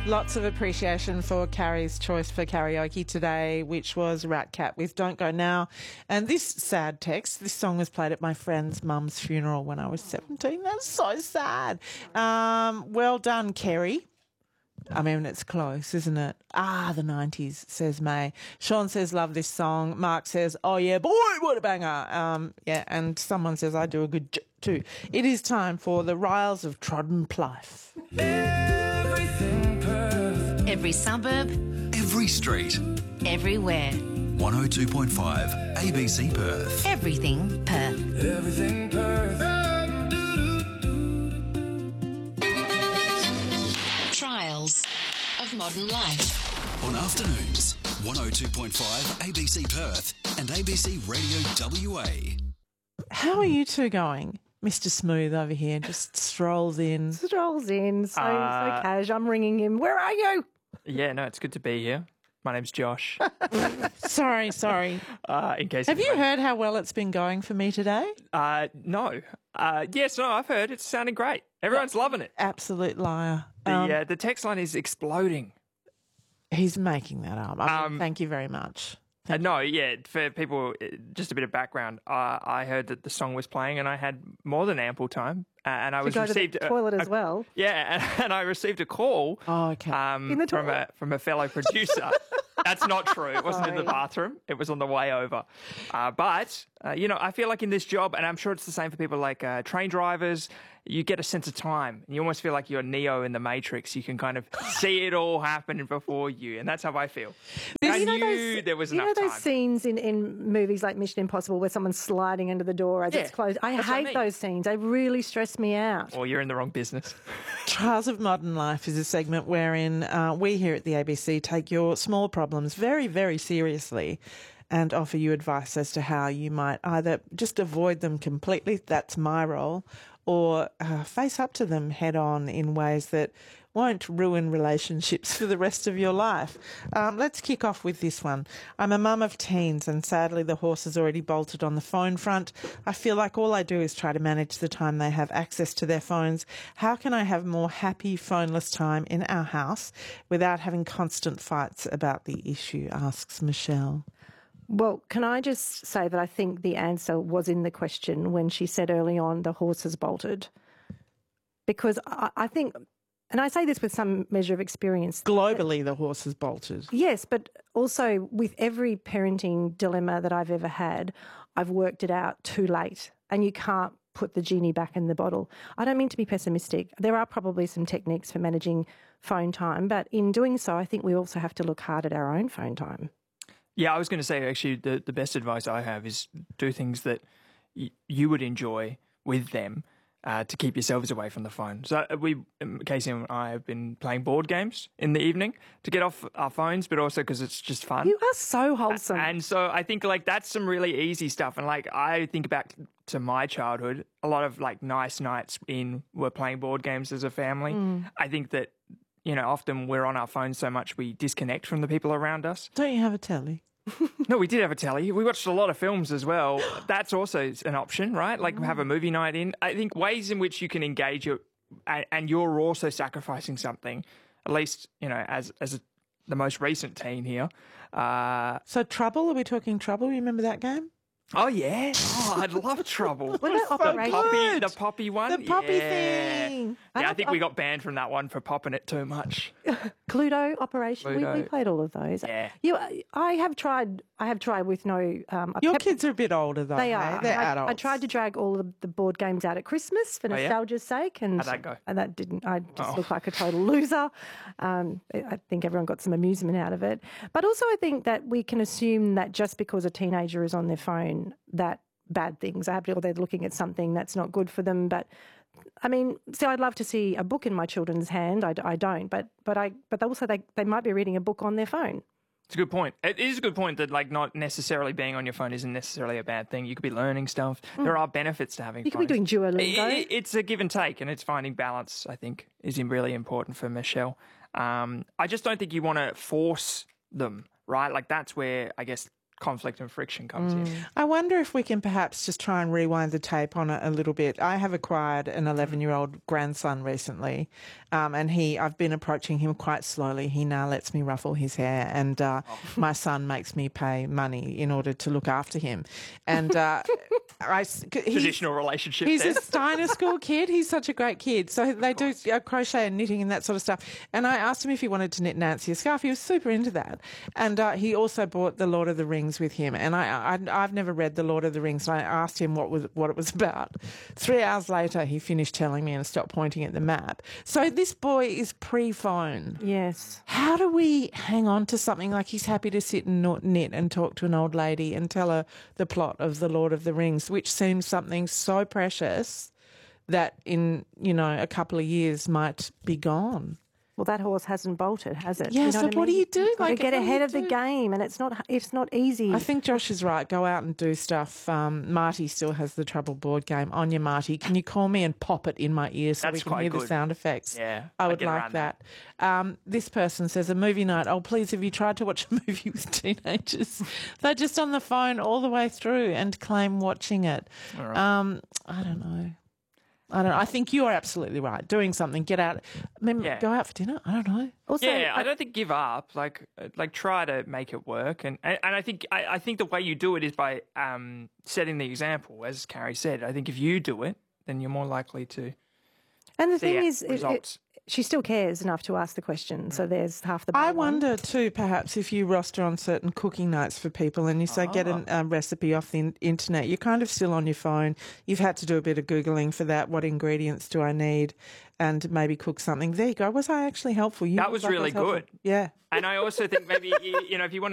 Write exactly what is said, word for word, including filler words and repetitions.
Lots of appreciation for Carrie's choice for karaoke today, which was Rat Cat with Don't Go Now. And this sad text, this song was played at my friend's mum's funeral when I was seventeen. That's so sad. Um, well done, Kerry. I mean, it's close, isn't it? Ah, the nineties, says May. Sean says, love this song. Mark says, oh, yeah, boy, what a banger. Um, yeah, and someone says, I do a good j- too. It is time for the Riles of Trodden Plife. Everything Perth. Every suburb, Every street. everywhere. one oh two point five A B C Perth. Everything Perth. Everything Perth. Trials of Modern Life. On afternoons, one oh two point five A B C Perth and A B C Radio W A. How are you two going? Mister Smooth over here just strolls in. Strolls in, so, Uh, so cash. I'm ringing him. Where are you? Yeah, no, it's good to be here. My name's Josh. Sorry, sorry. Uh, in case Have you anyone- heard how well it's been going for me today? Uh, no. Uh, yes, no, I've heard. It's sounding great. Everyone's loving it. Absolute liar. The Um, uh, the text line is exploding. He's making that up. I mean, Um, thank you very much. Uh, no, yeah, for people, uh, just a bit of background. Uh, I heard that the song was playing, and I had more than ample time, uh, and I To was go to received the a- toilet a- as well. Yeah, and, and I received a call. Oh, okay. Um, In the from a toilet? from a fellow producer. That's not true. It wasn't in the Sorry. bathroom. It was on the way over. Uh, but uh, you know, I feel like in this job, and I'm sure it's the same for people like uh, train drivers. You get a sense of time. You almost feel like you're Neo in the Matrix. You can kind of see it all happen before you, and that's how I feel. I You know knew those- there was you enough know those time. scenes in, in movies like Mission Impossible where someone's sliding under the door as Yeah, it's closed? I that's what I hate mean. those scenes. They really stress me out. Or you're in the wrong business. Trials of Modern Life is a segment wherein uh, we here at the A B C take your small problems very, very seriously and offer you advice as to how you might either just avoid them completely, that's my role, or uh, face up to them head on in ways that won't ruin relationships for the rest of your life. Um, let's kick off with this one. I'm a mum of teens and sadly the horse has already bolted on the phone front. I feel like all I do is try to manage the time they have access to their phones. How can I have more happy phoneless time in our house without having constant fights about the issue, asks Michelle. Well, can I just say that I think the answer was in the question when she said early on the horse has bolted? Because I, I think, and I say this with some measure of experience. Globally, the horse has bolted. Yes, but also with every parenting dilemma that I've ever had, I've worked it out too late and you can't put the genie back in the bottle. I don't mean to be pessimistic. There are probably some techniques for managing phone time, but in doing so, I think we also have to look hard at our own phone time. Yeah, I was going to say actually the, the best advice I have is do things that y- you would enjoy with them uh, to keep yourselves away from the phone. So uh, we, um, Casey and I have been playing board games in the evening to get off our phones, but also because it's just fun. You are so wholesome. And so I think like that's some really easy stuff. And like I think back to my childhood, a lot of like nice nights in were playing board games as a family. Mm. I think that, you know, often we're on our phones so much we disconnect from the people around us. Don't you have a telly? No, we did have a telly. We watched a lot of films as well. That's also an option, right? Like have a movie night in. I think ways in which you can engage your, and, and you're also sacrificing something, at least, you know, as as a, the most recent teen here. Uh, So Trouble, are we talking Trouble? You remember that game? oh, yeah. Oh, I'd love Trouble. What about the Operation? poppy, the poppy one? The poppy yeah. thing. I Yeah, I have- think we got banned from that one for popping it too much. Cluedo, Operation. We, we Cluedo. played all of those. Yeah. You, I have tried. I have tried with no. Um, I've Your kept- kids are a bit older though. They hey? are. They're I, adults. I tried to drag all of the board games out at Christmas for Oh, yeah? nostalgia's sake, and How'd that go? and that didn't. I just Oh. looked like a total loser. Um, I think everyone got some amusement out of it, but also I think that we can assume that just because a teenager is on their phone, that bad things are happening, or they're looking at something that's not good for them. But I mean, see, I'd love to see a book in my children's hand. I, I don't, but but I but also they they might be reading a book on their phone. It's a good point. It is a good point that like not necessarily being on your phone isn't necessarily a bad thing. You could be learning stuff. There are benefits to having Hmm. You could be phones. doing It- Duolingo. it- It's a give and take, and it's finding balance, I think, is really important for Michelle. Um, I just don't think you want to force them, right? Like that's where I guess conflict and friction comes in. I wonder if we can perhaps just try and rewind the tape on it a little bit. I have acquired an eleven-year-old grandson recently, um, and he I've been approaching him quite slowly. He now lets me ruffle his hair, and uh, my son makes me pay money in order to look after him. And uh, I s- he- Traditional relationship. He's there. a Steiner school kid. He's such a great kid. So they do uh, crochet and knitting and that sort of stuff. And I asked him if he wanted to knit Nancy a scarf. He was super into that. And uh, he also bought The Lord of the Rings with him. And I, I, I've never read The Lord of the Rings. And I asked him what was what it was about. Three hours later, he finished telling me and stopped pointing at the map. So this boy is pre-phone. Yes. How do we hang on to something like he's happy to sit and knit- knit and talk to an old lady and tell her the plot of The Lord of the Rings, which seems something so precious that in, you know, a couple of years might be gone? Well, that horse hasn't bolted, has it? Yeah, You know so I what do mean? you do? You've got Like, to get what do ahead you of the do? game, and it's not it's not easy. I think Josh is right. Go out and do stuff. Um, Marty still has the Trouble board game. Anya, Marty, can you call me and pop it in my ear so That's we can quite hear the good. sound effects? Yeah, I I'd would get like around that. Um, this person says, a movie night. Oh, please, have you tried to watch a movie with teenagers? They're just on the phone all the way through and claim watching it. Um, I don't know. I don't know. I think you are absolutely right. Doing something, get out. I mean, Yeah. go out for dinner. I don't know. Also, Yeah, I I- don't think give up. Like, uh, like try to make it work, and and, and I think I, I think the way you do it is by um, setting the example, as Carrie said. I think if you do it, then you're more likely to and the see thing out is, it, it, results. she still cares enough to ask the question. So there's half the. I battle won. wonder too, perhaps if you roster on certain cooking nights for people and you say get a um, recipe off the in- internet, you're kind of still on your phone. You've had to do a bit of Googling for that. What ingredients do I need? And maybe cook something. There you go. Was I actually helpful? You That look was like I really helpful. good. Yeah. And I also think maybe you, you know if you want